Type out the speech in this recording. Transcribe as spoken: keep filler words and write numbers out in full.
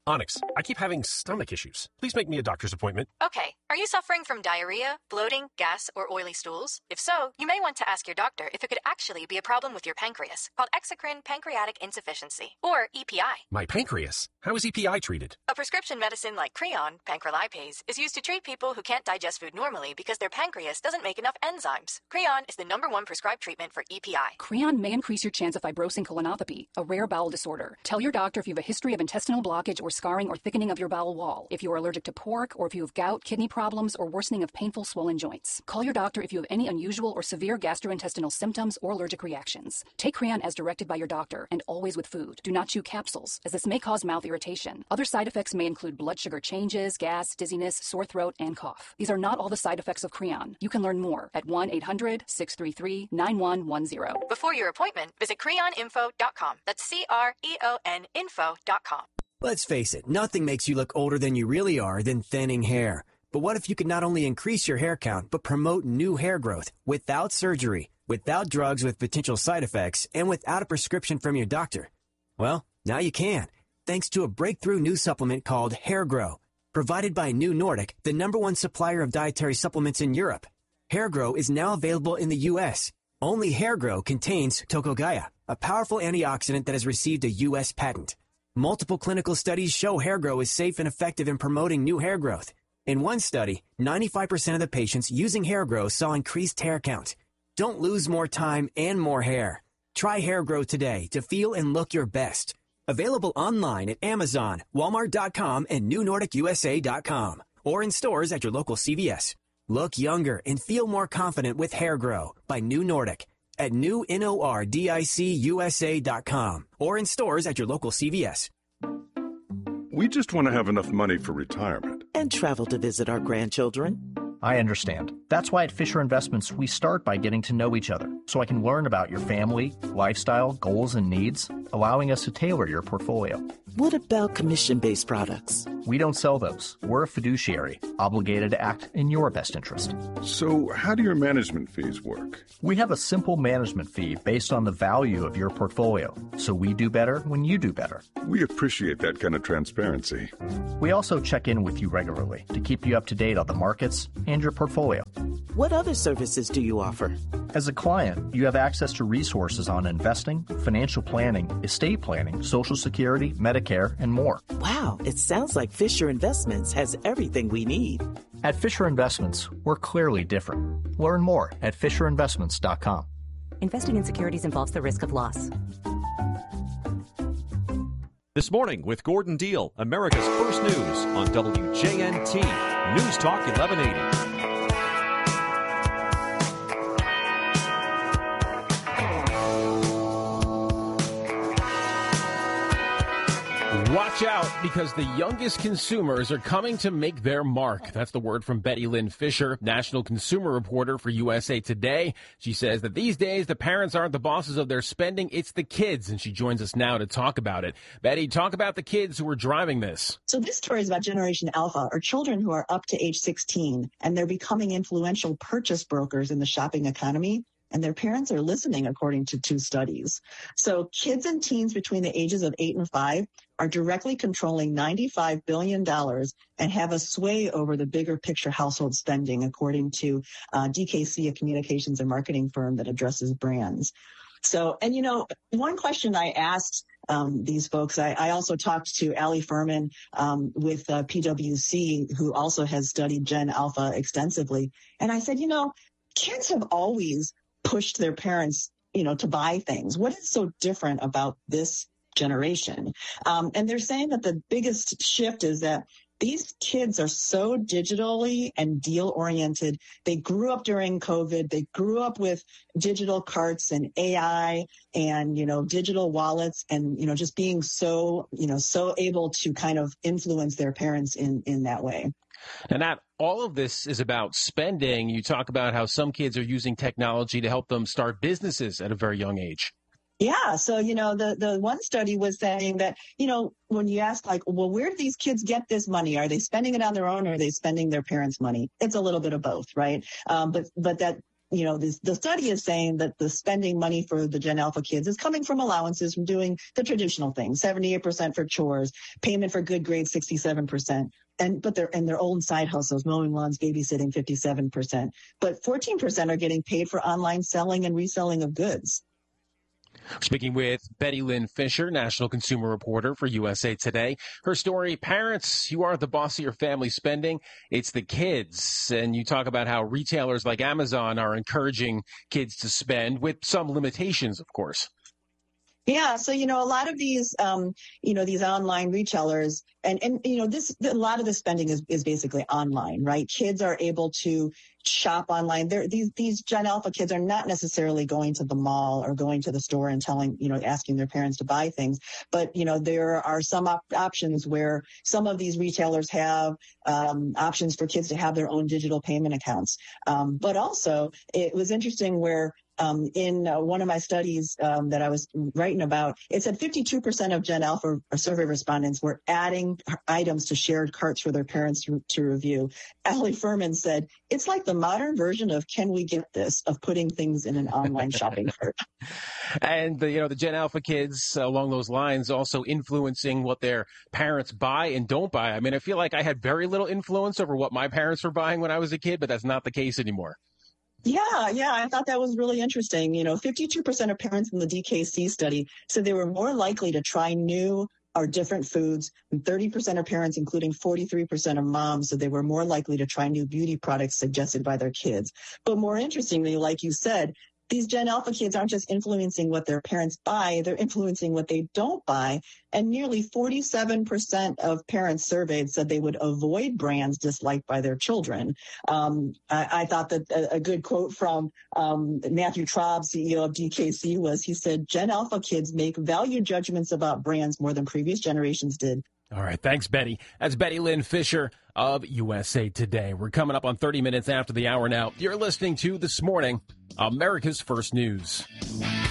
Onyx, I keep having stomach issues. Please make me a doctor's appointment. Okay. Are you suffering from diarrhea, bloating, gas, or oily stools? If so, you may want to ask your doctor if it could actually be a problem with your pancreas, called exocrine pancreatic insufficiency, or E P I. My pancreas? How is E P I treated? A prescription medicine like Creon, pancrelipase, is used to treat people who can't digest food normally because their pancreas doesn't make enough enzymes. Creon is the number one prescribed treatment for E P I. Creon may increase your chance of fibrosing colonopathy, a rare bowel disorder. Tell your doctor if you have a history of intestinal blockage or scarring or thickening of your bowel wall, if you are allergic to pork, or if you have gout, kidney problems, or worsening of painful swollen joints. Call your doctor if you have any unusual or severe gastrointestinal symptoms or allergic reactions. Take Creon as directed by your doctor, and always with food. Do not chew capsules, as this may cause mouth irritation. Other side effects may include blood sugar changes, gas, dizziness, sore throat, and cough. These are not all the side effects of Creon. You can learn more at one eight hundred, six three three, nine one one zero. Before your appointment, visit creon info dot com. That's C R E O N info dot com. Let's face it, nothing makes you look older than you really are than thinning hair. But what if you could not only increase your hair count, but promote new hair growth without surgery, without drugs with potential side effects, and without a prescription from your doctor? Well, now you can, thanks to a breakthrough new supplement called Hair Grow, provided by New Nordic, the number one supplier of dietary supplements in Europe. Hair Grow is now available in the U S. Only Hair Grow contains Tocogaya, a powerful antioxidant that has received a U S patent. Multiple clinical studies show Hair Grow is safe and effective in promoting new hair growth. In one study, ninety-five percent of the patients using Hair Grow saw increased hair count. Don't lose more time and more hair. Try Hair Grow today to feel and look your best. Available online at Amazon, Walmart dot com, and New Nordic U S A dot com, or in stores at your local C V S. Look younger and feel more confident with Hair Grow by New Nordic at new nordic U S A dot com, or in stores at your local C V S. We just want to have enough money for retirement. And travel to visit our grandchildren. I understand. That's why at Fisher Investments, we start by getting to know each other, so I can learn about your family, lifestyle, goals, and needs, allowing us to tailor your portfolio. What about commission-based products? We don't sell those. We're a fiduciary, obligated to act in your best interest. So how do your management fees work? We have a simple management fee based on the value of your portfolio, so we do better when you do better. We appreciate that kind of transparency. We also check in with you regularly to keep you up to date on the markets and your portfolio. What other services do you offer? As a client, you have access to resources on investing, financial planning, estate planning, Social Security, Medicare, and more. Wow, it sounds like Fisher Investments has everything we need. At Fisher Investments, we're clearly different. Learn more at fisher investments dot com. Investing in securities involves the risk of loss. This morning with Gordon Deal, America's First News on W J N T, News Talk eleven eighty. Watch out, because the youngest consumers are coming to make their mark. That's the word from Betty Lynn Fisher, national consumer reporter for U S A Today. She says that these days the parents aren't the bosses of their spending, it's the kids, and she joins us now to talk about it. Betty, talk about the kids who are driving this. So this story is about Generation Alpha, or children who are up to age sixteen, and they're becoming influential purchase brokers in the shopping economy. And their parents are listening, according to two studies. So kids and teens between the ages of eight and five are directly controlling ninety-five billion dollars and have a sway over the bigger picture household spending, according to uh, D K C, a communications and marketing firm that addresses brands. So, and you know, one question I asked um, these folks, I, I also talked to Allie Furman um, with uh, P W C, who also has studied Gen Alpha extensively. And I said, you know, kids have always pushed their parents, you know, to buy things. What is so different about this generation? Um, and they're saying that the biggest shift is that these kids are so digitally and deal oriented. They grew up during COVID. They grew up with digital carts and A I and, you know, digital wallets and, you know, just being so, you know, so able to kind of influence their parents in, in that way. And not all of this is about spending. You talk about how some kids are using technology to help them start businesses at a very young age. Yeah. So, you know, the, the one study was saying that, you know, when you ask like, well, where do these kids get this money? Are they spending it on their own or are they spending their parents' money? It's a little bit of both, right? Um, but, but that you know, this, the study is saying that the spending money for the Gen Alpha kids is coming from allowances from doing the traditional things, seventy-eight percent for chores, payment for good grades, sixty-seven percent. And, but they're, and their own side hustles, mowing lawns, babysitting, fifty-seven percent. But fourteen percent are getting paid for online selling and reselling of goods. Speaking with Betty Lynn Fisher, national consumer reporter for U S A Today. Her story, parents, you aren't the boss of your family spending, it's the kids. And you talk about how retailers like Amazon are encouraging kids to spend with some limitations, of course. Yeah. So, you know, a lot of these, um, you know, these online retailers and, and, you know, this, a lot of the spending is, is basically online, right? Kids are able to shop online. They're, these, these Gen Alpha kids are not necessarily going to the mall or going to the store and telling, you know, asking their parents to buy things. But, you know, there are some op- options where some of these retailers have, um, options for kids to have their own digital payment accounts. Um, but also it was interesting where, Um, in uh, one of my studies um, that I was writing about, it said fifty-two percent of Gen Alpha survey respondents were adding items to shared carts for their parents to, to review. Allie Furman said, it's like the modern version of Can We Get This, of putting things in an online shopping cart. And, the, you know, the Gen Alpha kids uh, along those lines also influencing what their parents buy and don't buy. I mean, I feel like I had very little influence over what my parents were buying when I was a kid, but that's not the case anymore. Yeah, yeah, I thought that was really interesting. You know, fifty-two percent of parents in the D K C study said they were more likely to try new or different foods. And thirty percent of parents, including forty-three percent of moms, said they were more likely to try new beauty products suggested by their kids. But more interestingly, like you said, these Gen Alpha kids aren't just influencing what their parents buy, they're influencing what they don't buy. And nearly forty-seven percent of parents surveyed said they would avoid brands disliked by their children. Um, I, I thought that a, a good quote from um, Matthew Traub, C E O of D K C, was he said, Gen Alpha kids make value judgments about brands more than previous generations did. All right. Thanks, Betty. That's Betty Lynn Fisher of U S A Today. We're coming up on thirty minutes after the hour now. You're listening to This Morning, America's First News.